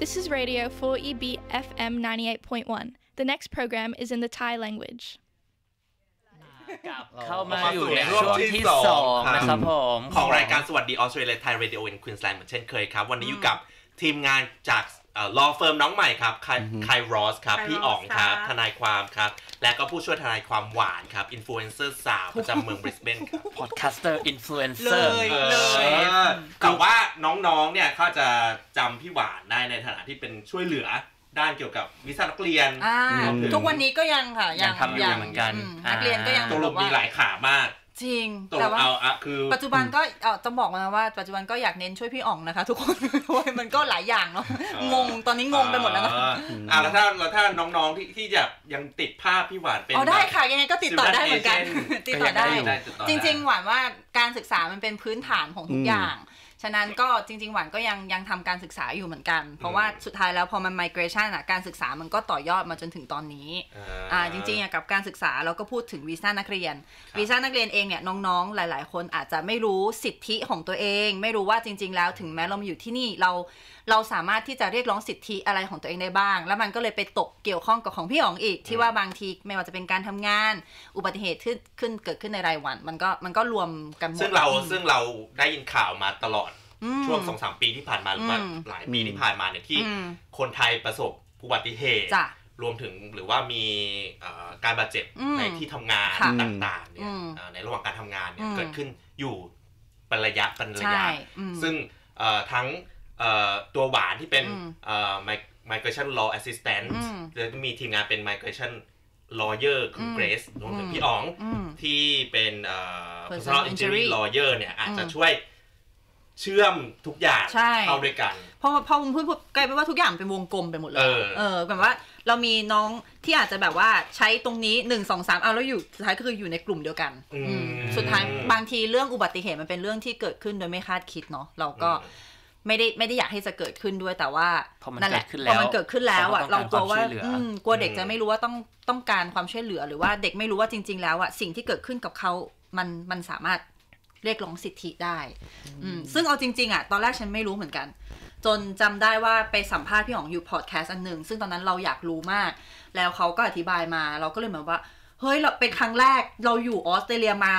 This is Radio 4EB FM 98.1. The next program is in the Thai language. กลับเข้ามาอยู่ในช่วงที่2นะครับผมของรายการสวัสดีออสเตรเลียไทยเรดิโออินควีนส์แลนด์เหมือนเช่นเคยครับวันนี้อยู่กับทีมงานจากlaw firm น้องใหม่ครับไครอสครับพี่อ๋องครับทนายความครับและก็ผู้ช่วยทนายความหวานครับอินฟลูเอนเซอร์สาวประจำเมืองบริสเบนครับพอดแคสเตอร์อินฟลูเอนเซอร์เลยแต่ว่าน้องๆเนี่ยเขาจะจำพี่หวานได้ในฐานะที่เป็นช่วยเหลือด้านเกี่ยวกับวีซ่านักเรียนทุกวันนี้ก็ยังค่ะยังทำอยู่เหมือนกันนักเรียนก็ยังตกลงมีหลายขามากจริงแต่ว่าคือปัจจุบันก็จะบอกนะว่าปัจจุบันก็อยากเน้นช่วยพี่อ๋องนะคะทุกคนเพราะมันก็หลายอย่างเนาะงงตอนนี้งงไปหมดแล้วแล้วถ้าน้องๆที่จะยังติดภาพพี่หวานเป็นได้ค่ะยังไงก็ติดต่อได้เหมือนกันติดต่อได้จริงๆหวานว่าการศึกษามันเป็นพื้นฐานของทุกอย่างฉะนั้นก็จริงๆหวานก็ยังทำการศึกษาอยู่เหมือนกันเพราะว่าสุดท้ายแล้วพอมัน migration การศึกษามันก็ต่อยอดมาจนถึงตอนนี้จริงๆกับการศึกษาเราก็พูดถึงวีซ่านักเรียนเองเนี่ยน้องๆหลายๆคนอาจจะไม่รู้สิทธิของตัวเองไม่รู้ว่าจริงๆแล้วถึงแม้เรามาอยู่ที่นี่เราสามารถที่จะเรียกร้องสิทธิอะไรของตัวเองได้บ้างแล้วมันก็เลยไปตกเกี่ยวข้องกับของพี่อ๋องอีกที่ว่าบางทีไม่ว่าจะเป็นการทำงานอุบัติเหตุที่เกิดขึ้นในรายวันมันก็รวมกันหมดซึ่งเราได้ยินข่าวมาตลอดช่วง 2-3 ปีที่ผ่านมาหรือว่าหลายปีที่ผ่านมาเนี่ยที่คนไทยประสบอุบัติเหตุรวมถึงหรือว่ามีการบาดเจ็บในที่ทำงานต่างๆเนี่ยในระหว่างการทำงานเนี่ยเกิดขึ้นอยู่เป็นระยะซึ่งทั้งตัวหวานที่เป็นmigration law assistant แล้วก็มีทีมงานเป็น migration lawyer ของ Grace รวมถึงพี่อ๋องที่เป็น personal injury lawyer เนี่ยอาจจะช่วยเชื่อมทุกอย่างเข้าด้วยกันพอผมพูดกลายเป็นว่าทุกอย่างเป็นวงกลมไปหมดเลยแบบว่าเรามีน้องที่อาจจะแบบว่าใช้ตรงนี้1 2 3แล้วอยู่สุดท้ายก็คืออยู่ในกลุ่มเดียวกันสุดท้ายบางทีเรื่องอุบัติเหตุมันเป็นเรื่องที่เกิดขึ้นโดยไม่คาดคิดเนาะเราก็ไม่ได้อยากให้จะเกิดขึ้นด้วยแต่ว่านั่นแหละพอมันเกิดขึ้นแล้วอ่ะเรากลัวว่ากลัวเด็กจะไม่รู้ว่าต้องการความช่วยเหลือหรือว่าเด็กไม่รู้ว่าจริงๆแล้วอ่ะสิ่งที่เกิดขึ้นกับเขามันสามารถเรียกร้องสิทธิได้ซึ่งเอาจริงๆอ่ะตอนแรกฉันไม่รู้เหมือนกันจนจำได้ว่าไปสัมภาษณ์พี่อ๋องอยู่พอดแคสต์อันหนึ่งซึ่งตอนนั้นเราอยากรู้มากแล้วเขาก็อธิบายมาเราก็เลยเหมือนว่าเฮ้ยเราเป็นครั้งแรกเราอยู่ออสเตรเลียมา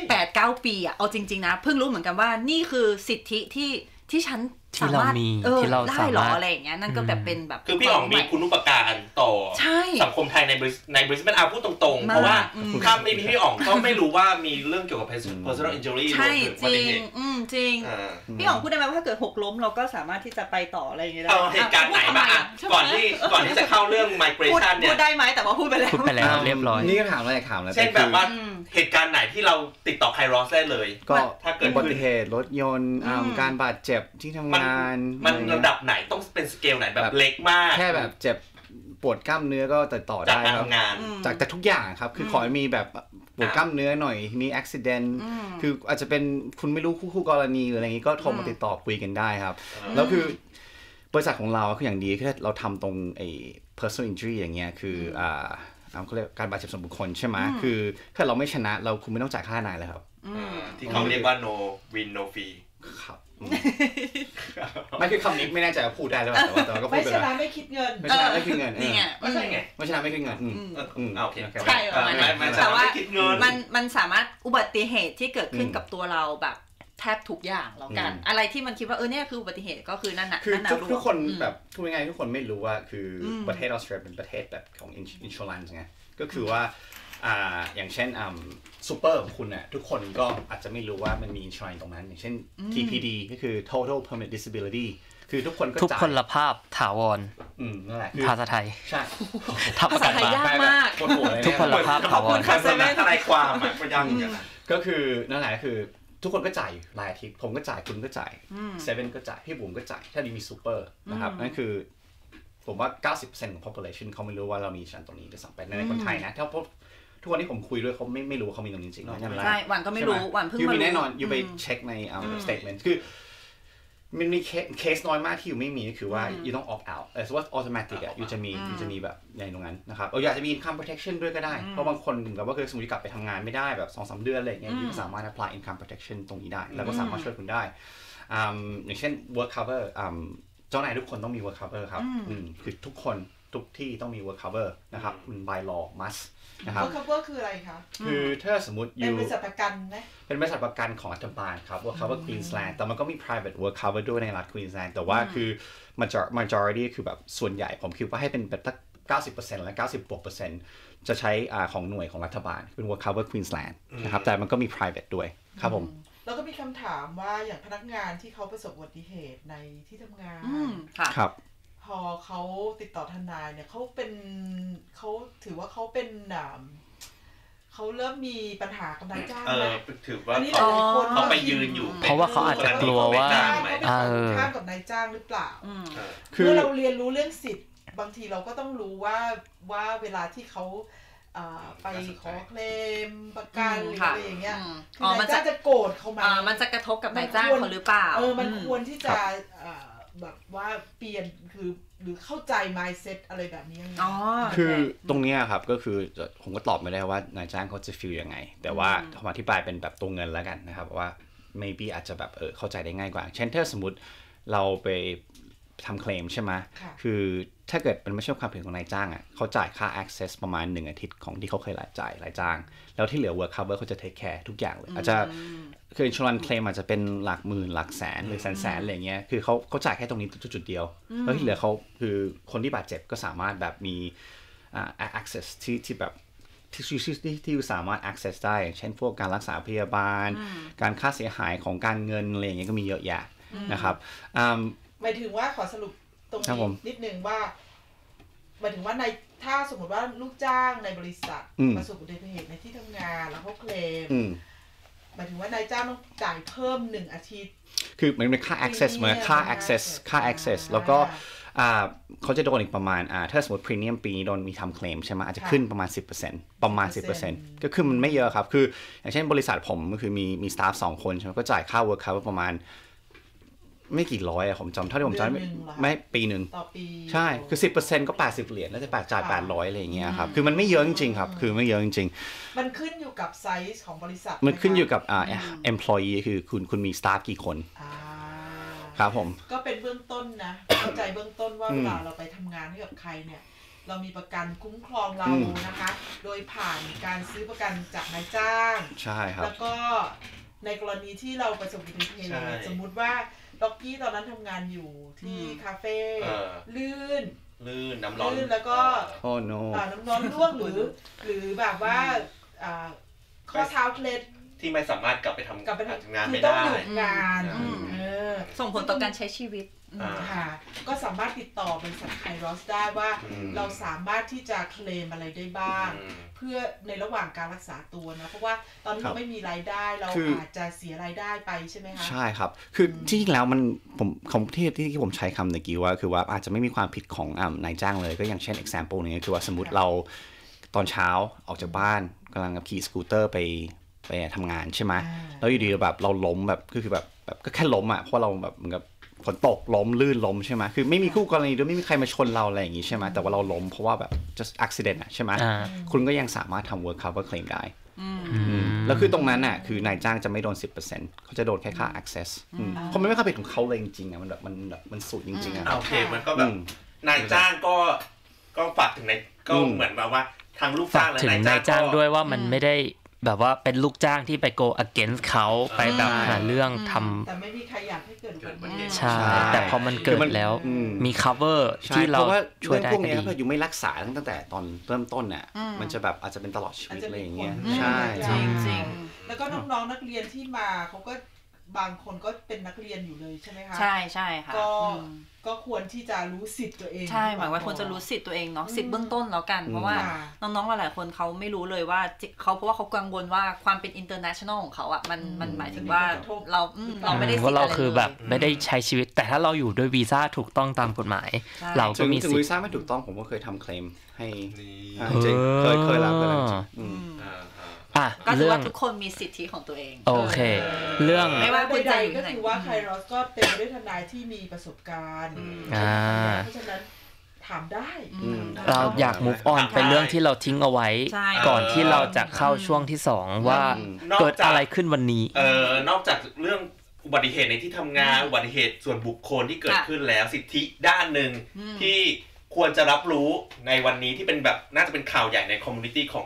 8-9 ปีอ่ะเอาจริงๆนะเพิ่งรู้เหมือนกันว่านี่คือสิทธิที่ฉันสามารถได้หรออะไรอย่างเงี้ยนั่นก็แบบเป็นแบบคือพี่อ๋องมีคุณุปการต่อสังคมไทยในบริสเบนพูดตรงๆเพราะว่าถ้าไม่มีพี่อ๋องก็ไม่รู้ว่ามีเรื่องเกี่ยวกับ personal injury ใช่จริงจริงพี่อ๋องพูดได้ไหมว่าถ้าเกิดหกล้มเราก็สามารถที่จะไปต่ออะไรอย่างเงี้ยได้เหตุการณ์ไหนบ้างก่อนที่จะเข้าเรื่อง migration เนี่ยพูดได้ไหมแต่ว่าพูดไปแล้วเรียบร้อยนี่ก็ถามแล้วเช่นแบบว่าเหตุการณ์ไหนที่เราติดต่อไครอสได้เลยก็ถ้าเกิดอุบัติเหตุรถยนต์การบาดเจ็บที่ทำงานมันระดับไหนต้องเป็นสเกลไหนแบบเล็กมากแค่แบบเจ็บปวดกล้ามเนื้อก็ติดต่อได้ครับจากแต่ทุกอย่างครับคือขอให้มีแบบปวดกล้ามเนื้อหน่อยมีอุบัติเหตุคืออาจจะเป็นคุณไม่รู้คู่กรณีหรืออะไรอย่างงี้ก็โทรมาติดต่อคุยกันได้ครับแล้วคือบริษัทของเราคืออย่างดีคือเราทำตรงไอ้ personal injury อย่างเงี้ยคือเขาเรียกการบาดเจ็บส่วนบุคคลใช่ไหมคือถ้าเราไม่ชนะเราคุณไม่ต้องจ่ายค่าทนายเลยครับที่เขาเรียกว่า no win no fee ครับไม่คือคำนี้ไม่แน่ใจว่าพูดได้หรือเปล่าแต่ว่าก็พูดไปแล้วไม่ชนะไม่คิดเงินไม่ชนะไม่คิดเงินนี่ไงไม่ใช่ไงไม่ชนะไม่คิดเงินโอเคใช่แต่ว่ามันสามารถอุบัติเหตุที่เกิดขึ้นกับตัวเราแบบแทบทุกอย่างแล้วกันอะไรที่มันคิดว่าเนี่ยคืออุบัติเหตุก็คือนั่นน่ะคือทุกคนแบบพูดง่ายๆทุกคนไม่รู้ว่าคือประเทศออสเตรเลียเป็นประเทศแบบของ insurance ไงก็คือว่าอย่างเช่นซูเปอร์ของคุณน่ะทุกคนก็อาจจะไม่รู้ว่ามันมี insurance ตรงนั้นอย่างเช่น TPD ก็คือ total permanent disability คือทุกคนก็จ่ายทุกพลภาพถาวรนั่นแหละภาษาไทยใช่ภาษาไทยยากมากทุกพลภาพถาวรภาษาไทยความก็ยากเหมือนกันก็คือนั่นแหละคือทุกคนก็จ่ายรายอาทิตย์ผมก็จ่ายคุณก็จ่ายเซเว่นก็จ่ายพี่บุ๋มก็จ่ายถ้าดีมีซูเปอร์นะครับนั่นคือผมว่า 90% ของ population เขาไม่รู้ว่าเรามีชั้นตรงนี้จะสัมไปในคนไทยนะถ้าพบทุกวันนี้ผมคุยด้วยเขาไม่รู้ว่าเขามีตรงนี้จริงๆใช่หวานก็ไม่รู้หวานเพิ่งมารู้แน่นอนอยู่ไปเช็คในstatement คือมันมีเคสน้อยมากที่อยู่ไม่มีคือว่าอยู่ต้อง opt out สมมติว่า automatic อยู่จะมีแบบในตรงนั้นนะครับอยากจะมี income protection ด้วยก็ได้เพราะบางคนถึงกับว่าคือสมมติกลับไปทำงานไม่ได้แบบ 2-3 เดือนอะไรอย่างเงี้ยอยู่สามารถ apply income protection ตรงนี้ได้แล้วก็สามารถช่วยคุณได้อย่างเช่น work cover เจ้านายทุกคนต้องมี work cover ครับคือทุกคนทุกที่ต้องมี work cover นะครับมัน by law must นะครับ work cover คืออะไรคะคือถ้าสมมติเป็นบริษัทประกันไหมเป็นบริษัทประกันของรัฐบาลครับ work cover Queensland แต่มันก็มี private work cover ด้วยในรัฐ Queensland แต่ว่าคือ majority คือแบบส่วนใหญ่ผมคิดว่าให้เป็นแบบ90%และ90%จะใช้ของหน่วยของรัฐบาลเป็น work cover Queensland นะครับแต่มันก็มี private ด้วยครับผมแล้วก็มีคำถามว่าอย่างพนักงานที่เขาประสบอุบัติเหตุในที่ทำงานครับพอเขาติดต่อทนายเนี่ยเขาถือว่าเขาเป็นเขาเริ่มมีปัญหากับนายจ้างไหมถือว่าเขาไปยืนอยู่เพราะว่าเขาอาจจะกลัวว่าเขาข้ามกับนายจ้างหรือเปล่าเมื่อเราเรียนรู้เรื่องสิทธิ์บางทีเราก็ต้องรู้ว่าเวลาที่เขาไปขอเคลมประกันหรืออะไรอย่างเงี้ยนายจ้างจะโกรธเขาไหมมันจะกระทบกับนายจ้างเขาหรือเปล่ามันควรที่จะแบบว่าเปลี่ยนหรือเข้าใจ mindset อะไรแบบนี้ยังไงคือตรงนี้ครับก็คือผมก็ตอบไม่ได้ว่านายจ้างเขาจะ feel ยังไงแต่ว่าผมอธิบายเป็นแบบตัวเงินแล้วกันนะครับว่า maybe อาจจะแบบเข้าใจได้ง่ายกว่าเช่นถ้าสมมติเราไปทำเคลมใช่ไหมคือถ้าเกิดมันไม่ใช่ความผิดของนายจ้างอ่ะเขาจ่ายค่า access ประมาณ1 อาทิตย์ของที่เขาเคยจ่ายรายจ้างแล้วที่เหลือ work cover เขาจะ take care ทุกอย่างเลยอาจจะคือ insurance claim อาจจะเป็นหลักหมื่นหลักแสนหรือแสนอะไรเงี้ยคือเขาจ่ายแค่ตรงนี้จุดเดียวแล้วที่เหลือเขาคือคนที่บาดเจ็บก็สามารถแบบมีaccess ที่แบบที่สามารถ access ได้เช่นพวกการรักษาพยาบาลการค่าเสียหายของการเงินอะไรเงี้ยก็มีเยอะแยะนะครับหมายถึงว่าขอสรุปตรงนี้นิดนึงว่าหมายถึงว่าในถ้าสมมติว่าลูกจ้างในบริษัทประสบอุบัติเหตุในที่ทำงานแล้วเขาเคลมหมายถึงว่านายจ้างต้องจ่ายเพิ่ม1 อาทิตย์คือมันเป็นค่า access เหมือนค่า access แล้วก็เขาจะโดนอีกประมาณถ้าสมมติพรีเมียมปีนี้โดนมีทำเคลมใช่ไหมอาจจะขึ้นประมาณ 10% ประมาณ 10% ก็คือมันไม่เยอะครับคืออย่างเช่นบริษัทผมก็คือมีสตาฟ2 คนใช่ไหมก็จ่ายค่า work cover ประมาณไม่กี่ร้อยอะผมจำเท่าที่ผมจำไม่ปีนึงต่อปีใช่คือ 10% ก็$80แล้วจะจ่าย800อะไรอย่างเงี้ยครับคือมันไม่เยอะจริงๆครับคือไม่เยอะจริงๆมันขึ้นอยู่กับไซส์ของบริษัทมันขึ้นอยู่กับemployee คือคุณมีสตาฟกี่คนครับผมก็เป็นเบื้องต้นนะเข้าใจเบื้องต้นว่าเวลาเราไปทำงานให้กับใครเนี่ยเรามีประกันคุ้มครองเรานะคะโดยผ่านการซื้อประกันจากนายจ้างใช่ครับแล้วก็ในกรณีที่เราประสบอุบัติเหตุสมมุติว่าล็อกกี้ตอนนั้นทำงานอยู่ที่คาเฟ่ลื่นน้ำร้อนแล้วก็น้ำร้อนร่วงหรือแบบว่าข้อเท้าเคล็ดที่ไม่สามารถกลับไปทำงานไม่ได้ต้องหยุดงานส่งผลต่อการใช้ชีวิตค่ะก็สามารถติดต่อบริษัทไครอสได้ว่าเราสามารถที่จะเคลมอะไรได้บ้างเพื่อในระหว่างการรักษาตัวนะเพราะว่าตอนนี้เราไม่มีรายได้เราอาจจะเสียรายได้ไปใช่ไหมคะใช่ครับคือจริงๆแล้วมันผมที่ผมใช้คำเมื่อกี้ว่าคือว่าอาจจะไม่มีความผิดของนายจ้างเลยก็อย่างเช่น example นึงคือว่าสมมติเราตอนเช้าออกจากบ้านกำลังขี่สกูตเตอร์ไปทำงานใช่ไหมแล้วอยู่ดีแบบเราล้มแบบคือแบบก็แค่ล้มอ่ะเพราะเราแบบเหมือนกับฝนตกล้มลื่นล้มใช่ไหมคือไม่มีคู่กรณีด้วยไม่มีใครมาชนเราอะไรอย่างงี้ใช่ไหมแต่ว่าเราล้มเพราะว่าแบบ just accident อ่ะใช่ไหมคุณก็ยังสามารถทำ work cover claim ได้แล้วคือตรงนั้นอ่ะคือนายจ้างจะไม่โดน 10% เขาจะโดนแค่ค่า access เพราะมันไม่เข้าไปของเขาเลยจริงๆนะมันสูตรจริงๆอ่ะโอเคมันก็แบบนายจ้างก็ฝากถึงนายก็เหมือนแบบว่าทางลูกจ้างและนายจ้างด้วยว่ามันไม่ได้แบบว่าเป็นลูกจ้างที่ไป go against เขาไปแบบหาเรื่องทำแต่ไม่มีใครอยากให้เกิดอุบัติเหตุใช่แต่พอมันเกิดแล้วมี cover ที่เราช่วยได้ก็ดีถ้าอยู่ไม่รักษาตั้งแต่ตอนเริ่มต้นน่ะมันจะแบบอาจจะเป็นตลอดชีวิตอะไรอย่างเงี้ยใช่จริงๆแล้วก็น้องๆนักเรียนที่มาเขาก็บางคนก็เป็นนักเรียนอยู่เลยใช่ไหมคะใช่ใช่ค่ะก็ควรที่จะรู้สิทธิ์ตัวเองใช่หมายว่าควรจะรู้สิทธิ์ตัวเองเนาะสิทธิ์เบื้องต้นแล้วกันเพราะว่าน้องๆหลายๆคนเขาไม่รู้เลยว่าเพราะว่าเขากังวลว่าความเป็น international ของเขาอ่ะมันหมายถึงว่าเราไม่ได้สิทธิ์อะไรเลยเราคือแบบไม่ได้ใช้ชีวิตแต่ถ้าเราอยู่ด้วยวีซ่าถูกต้องตามกฎหมายเราก็มีสิทธิ์วีซ่าไม่ถูกต้องผมก็เคยทำเคลมให้จริงเคยรับก็คือว่าทุกคนมีสิทธิของตัวเองโอเคเรื่องไม่ว่าคุณจะอยู่ที่ไหนก็คือว่าไครอสก็เต็มไปด้วยทนายที่มีประสบการณ์เพราะฉะนั้นถามได้เราอยาก move on ไปเรื่องที่เราทิ้งเอาไว้ก่อนที่เราจะเข้าช่วงที่2ว่าเกิดอะไรขึ้นวันนี้นอกจากเรื่องอุบัติเหตุในที่ทำงานอุบัติเหตุส่วนบุคคลที่เกิดขึ้นแล้วสิทธิด้านหนึ่งที่ควรจะรับรู้ในวันนี้ที่เป็นแบบน่าจะเป็นข่าวใหญ่ในคอมมูนิตี้ของ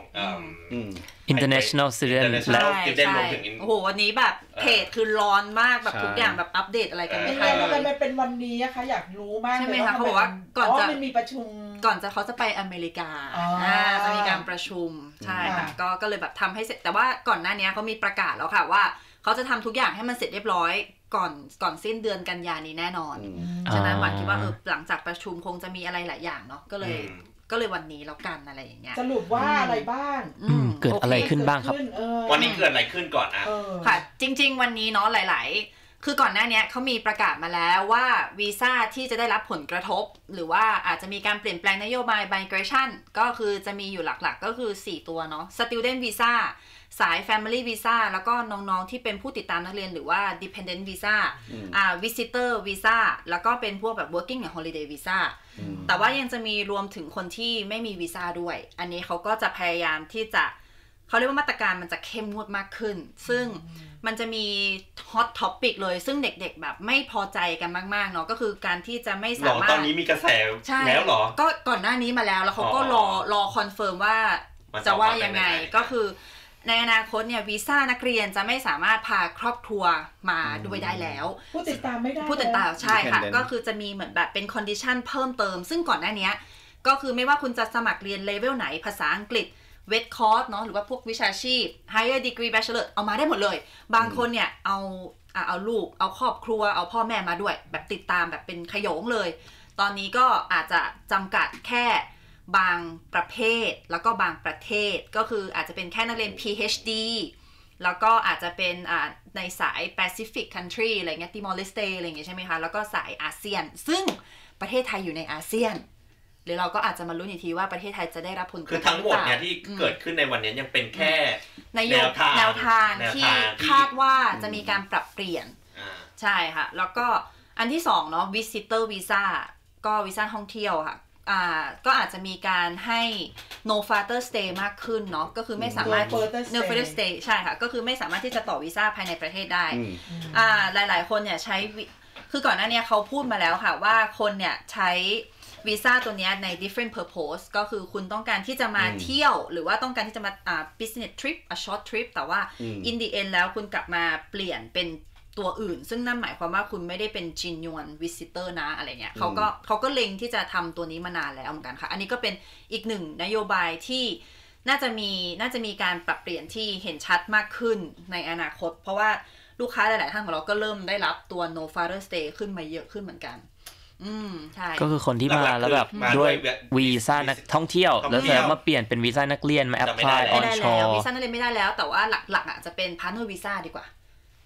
international student และรวมถึงโอ้โหวันนี้แบบเพจคือร้อนมากแบบทุกอย่างแบบอัปเดตอะไรกันไม่ทันเลยทำไมเป็นวันนี้อะคะอยากรู้มากใช่ไหมคะเขาบอกว่าก่อนจะมีประชุมก่อนจะเขาจะไปอเมริกาจะมีการประชุมใช่ค่ะก็เลยแบบทำให้เสร็จแต่ว่าก่อนหน้านี้เขามีประกาศแล้วค่ะว่าเขาจะทำทุกอย่างให้มันเสร็จเรียบร้อยก่อนสิ้นเดือนกันยายนนี้แน่นอนฉะนั้นหวานคิดว่าหลังจากประชุมคงจะมีอะไรหลายอย่างเนาะก็เลยวันนี้แล้วกันอะไรอย่างเงี้ยสรุปว่าอะไรบ้างเกิดอะไรขึ้นบ้างครับวันนี้เกิดอะไรขึ้นก่อนนะค่ะจริงๆวันนี้เนาะหลายๆคือก่อนหน้านี้เขามีประกาศมาแล้วว่าวีซ่าที่จะได้รับผลกระทบหรือว่าอาจจะมีการเปลี่ยนแปลงนโยบาย Migration ก็คือจะมีอยู่หลักๆก็คือ4ตัวเนาะ Student Visa สาย Family Visa แล้วก็น้องๆที่เป็นผู้ติดตามนักเรียนหรือว่า Dependent Visa Visitor Visa แล้วก็เป็นพวกแบบ Working and Holiday Visa แต่ว่ายังจะมีรวมถึงคนที่ไม่มีวีซ่าด้วยอันนี้เขาก็จะพยายามที่จะเขาเรียกว่ามาตรการมันจะเข้มงวดมากขึ้นซึ่งมันจะมีฮอตท็อปิกเลยซึ่งเด็กๆแบบไม่พอใจกันมากๆเนาะก็คือการที่จะไม่สามารถตอนนี้มีกระแสแล้วเหรอก็ก่อนหน้านี้มาแล้วเขาก็รอคอนเฟิร์มว่าจะว่ายังไงก็คือในอนาคตเนี่ยวีซ่านักเรียนจะไม่สามารถพาครอบครัวมาด้วยได้แล้วผู้ติดตามไม่ได้ผู้ติดตามใช่ค่ะก็คือจะมีเหมือนแบบเป็นคอนดิชันเพิ่มเติมซึ่งก่อนหน้านี้ก็คือไม่ว่าคุณจะสมัครเรียนเลเวลไหนภาษาอังกฤษเวทคอร์สเนาะหรือว่าพวกวิชาชีพ higher degree bachelor เอามาได้หมดเลยบางคนเนี่ยเอาลูกเอาครอบครัวเอาพ่อแม่มาด้วยแบบติดตามแบบเป็นขโยงเลยตอนนี้ก็อาจจะจำกัดแค่บางประเภทแล้วก็บางประเทศก็คืออาจจะเป็นแค่นักเรียน PhD แล้วก็อาจจะเป็นในสาย Pacific country อะไรเงี้ย Timor Leste อะไรเงี้ยใช่ไหมคะแล้วก็สายอาเซียนซึ่งประเทศไทยอยู่ในอาเซียนหรือเราก็อาจจะมาลุ้นอีกทีว่าประเทศไทยจะได้รับผลกระทบคือทั้งหมดเนี่ยที่เกิดขึ้นในวันนี้ยังเป็นแค่แนวทางที่คาดว่าจะมีการปรับเปลี่ยนใช่ค่ะแล้วก็อันที่2เนาะ visitor visa ก็วีซ่าท่องเที่ยวค่ะก็อาจจะมีการให้ no further stay มากขึ้นเนาะก็คือไม่สามารถ no further stay ใช่ค่ะก็คือไม่สามารถที่จะต่อวีซ่าภายในประเทศได้หลายๆคนเนี่ยใช้คือก่อนหน้านี้เขาพูดมาแล้วค่ะว่าคนเนี่ยใช้วีซ่าตัวนี้ใน different purpose ก็คือคุณต้องการที่จะมาเที่ยวหรือว่าต้องการที่จะมาbusiness trip a short trip แต่ว่า in the end แล้วคุณกลับมาเปลี่ยนเป็นตัวอื่นซึ่งนั่นหมายความว่าคุณไม่ได้เป็น genuine visitor นะอะไรเงี้ยเขาก็เล็งที่จะทำตัวนี้มานานแล้วเหมือนกันค่ะอันนี้ก็เป็นอีกหนึ่งนโยบายที่น่าจะมีการปรับเปลี่ยนที่เห็นชัดมากขึ้นในอนาคตเพราะว่าลูกค้าหลายๆท่านของเราก็เริ่มได้รับตัว no further stay ขึ้นมาเยอะขึ้นเหมือนกันใช่ก็คือคนที่มาแล้วแบบด้วยวีซ่านักท่องเที่ยวแล้วแต่มาเปลี่ยนเป็นวีซ่านักเรียนมาแอพพลายออนชอร์วีซ่านักเรียนไม่ได้แล้วแต่ว่าหลักๆจะเป็นพาร์ทเนอร์วีซ่าดีกว่า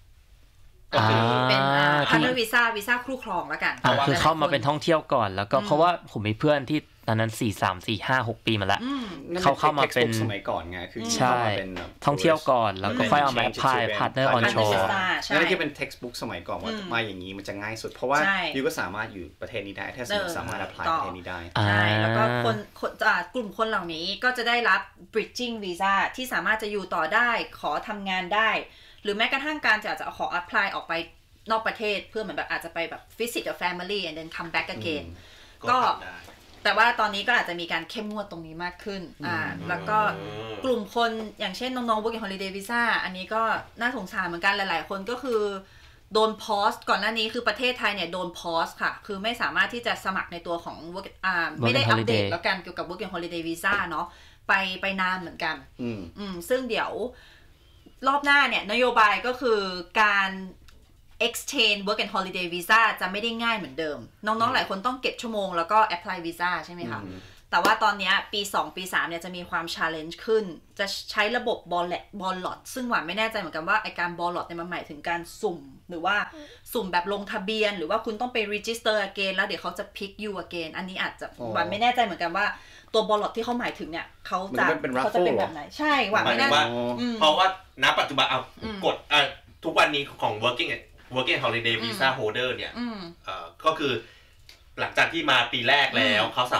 เป็นพาร์ทเนอร์วีซ่าคู่ครองแล้วกันคือเข้ามาเป็นท่องเที่ยวก่อนแล้วก็เพราะว่าผมมีเพื่อนที่ตอนนั้น4-3-4-5-6 ปีมาแล้วเข้ามาเป็นสมัยก่อนไงคือเข้ามาเป็นท่องเที่ยวก่อนแล้วก็ค่อยเอามาแอพพลายพาร์ทเนอร์ออนชอร์นั่นก็เป็น textbook สมัยก่อนว่ามาอย่างนี้มันจะง่ายสุดเพราะว่ายูก็สามารถอยู่ประเทศนี้ได้ถ้าสามารถแอพพลายประเทศนี้ได้ใช่แล้วก็กลุ่มคนเหล่านี้ก็จะได้รับ bridging visa ที่สามารถจะอยู่ต่อได้ขอทำงานได้หรือแม้กระทั่งการจะขอ apply ออกไปนอกประเทศเพื่อเหมือนแบบอาจจะไปแบบ visit a family and then come back again ก็แต่ว่าตอนนี้ก็อาจจะมีการเข้มงวดตรงนี้มากขึ้นแล้วก็กลุ่มคนอย่างเช่นน้องๆ working holiday visa อันนี้ก็น่าสงสารเหมือนกันหลายๆคนก็คือโดนพอสก่อนหน้านี้คือประเทศไทยเนี่ยโดนพอสค่ะคือไม่สามารถที่จะสมัครในตัวของไม่ได้อัปเดตแล้วกันเกี่ยวกับ working holiday visa เนาะไปนานเหมือนกันซึ่งเดี๋ยวรอบหน้าเนี่ยนโยบายก็คือการ exchange work and holiday visa จะไม่ได้ง่ายเหมือนเดิมน้องๆหลายคนต้องเก็บชั่วโมงแล้วก็ apply visa ใช่ไหมคะแต่ว่าตอนนี้ปี2ปี3เนี่ยจะมีความ challenge ขึ้นจะใช้ระบบ ballot ซึ่งหวานไม่แน่ใจเหมือนกันว่าไอ้การ ballot เนี่ยมันหมายถึงการสุ่มหรือว่าสุ่มแบบลงทะเบียนหรือว่าคุณต้องไป register again แล้วเดี๋ยวเขาจะ pick you again อันนี้อาจจะหวานไม่แน่ใจเหมือนกันว่าตัว ballot ที่เขาหมายถึงเนี่ยเขาจะเป็นแบบไหนใช่หวานไม่แน่เพราะว่าณปัจจุบันเอากฎทุกวันนี้ของ working holiday visa holder เนี่ยก็คือหลังจากที่มาปีแรกแล้วเขาสามารถ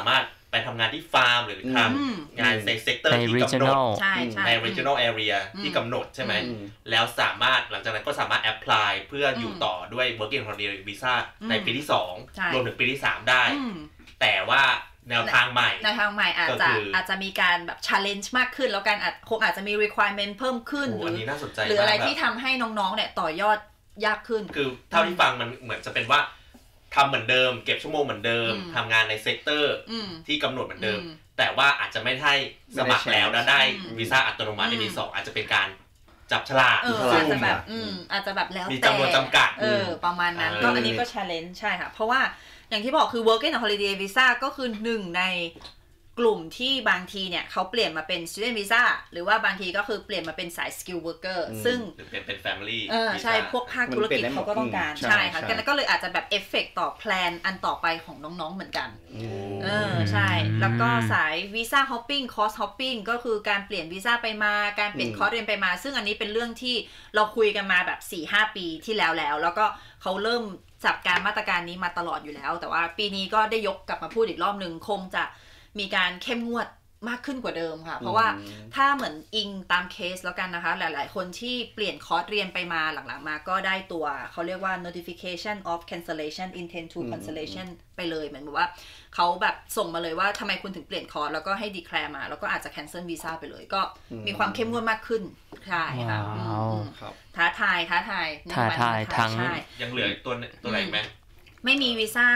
ไปทำงานที่ฟาร์มหรือทำงานในเซกเตอร์ที่กำหนดใน regional area ที่กำหนดใช่ไหมแล้วสามารถหลังจากนั้นก็สามารถ apply เพื่ออยู่ต่อด้วย working holiday visa ในปีที่2รวมถึงปีที่3ได้แต่ว่าแนวทางใหม่อาจจะมีการแบบ challenge มากขึ้นแล้วกันคงอาจจะมี requirement เพิ่มขึ้นหรืออะไรที่ทำให้น้องๆเนี่ยต่อยอดยากขึ้นคือเท่าที่ฟังมันเหมือนจะเป็นว่าทำเหมือนเดิมเก็บชั่วโมงเหมือนเดิมทำงานในเซกเตอร์ที่กำหนดเหมือนเดิมแต่ว่าอาจจะไม่ได้สมัครแล้วแล้วได้วีซ่าอัตโนมัติในปี2อาจจะเป็นการจับฉลากอาจจะแบบอาจจะแบบแล้วแต่มีจำนวนจำกัดประมาณนั้นก็อันนี้ก็ challenge ใช่ค่ะเพราะว่าอย่างที่บอกคือ working and holiday visa ก็คือหนึ่งในกลุ่มที่บางทีเนี่ยเขาเปลี่ยนมาเป็น student visa หรือว่าบางทีก็คือเปลี่ยนมาเป็นสาย skill worker ซึ่งเป็น family ใช่พวกภาคธุรกิจเขาก็ต้องการใช่ค่ะก็เลยอาจจะแบบเอฟเฟกต์ต่อแพลนอันต่อไปของน้องๆเหมือนกันใช่แล้วก็สาย visa hopping course hopping ก็คือการเปลี่ยนวีซ่าไปมาการเปลี่ยนคอร์สเรียนไปมาซึ่งอันนี้เป็นเรื่องที่เราคุยกันมาแบบ 4-5 ปีที่แล้วก็เขาเริ่มจับการมาตรการนี้มาตลอดอยู่แล้วแต่ว่าปีนี้ก็ได้ยกกลับมาพูดอีกรอบนึงคงจะมีการเข้มงวดมากขึ้นกว่าเดิมค่ะเพราะว่าถ้าเหมือนอิงตามเคสแล้วกันนะคะหลายๆคนที่เปลี่ยนคอร์สเรียนไปมาหลังๆมาก็ได้ตัวเขาเรียกว่า notification of cancellation intent to cancellation ไปเลยเหมือนแบบว่าเขาแบบส่งมาเลยว่าทำไมคุณถึงเปลี่ยนคอร์สแล้วก็ให้ declare มาแล้วก็อาจจะ cancel visa ไปเลยก็มีความเข้มงวดมากขึ้นใช่ค่ะท้าทายทั้งยังเหลือตัวไหนไหมไม่มีวีซ่า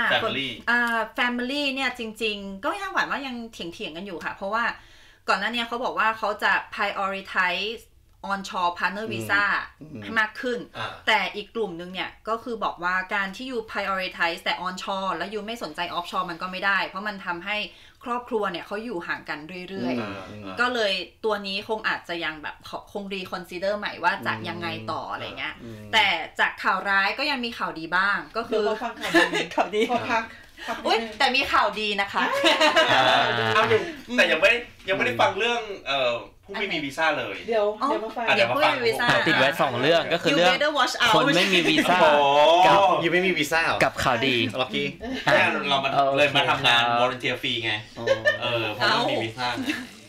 family เนี่ยจริงๆก็ยังหวังว่ายังเถียงกันอยู่ค่ะเพราะว่าก่อนหน้านี้เขาบอกว่าเขาจะ prioritize onshore partner visa ให้มากขึ้นแต่อีกกลุ่มนึงเนี่ยก็คือบอกว่าการที่อยู่ prioritize แต่ onshore แล้วอยู่ไม่สนใจ offshore มันก็ไม่ได้เพราะมันทำให้ครอบครัวเนี่ยเขาอยู่ห่างกันเรื่อยๆก็เลยตัวนี้คงอาจจะยังแบบคง reconsider ใหม่ว่าจะยังไงต่ออะไรเงี้ยแต่จากข่าวร้ายก็ยังมีข่าวดีบ้างก็คือฟังข่าวดีอุ๊ยแต่มีข่าวดีนะคะแต่ยังไม่ได้ฟังเรื่องผู้ไม่มีวีซ่าเลยเดี๋ยวมาฟังผู้ไม่มีวีซ่าติดไว้2เรื่องก็คือเรื่องคนไม่มีวีซ่ากับยูไม่มีวีซ่ากับข่าวดีล็อกกี้เราเลยมาทำงาน volunteer fee ไงเพราะไม่มีวีซ่า